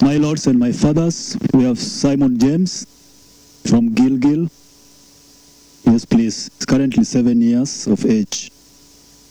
My lords and my fathers, we have Simon James from Gilgil. Yes, please. He's currently 7 years of age.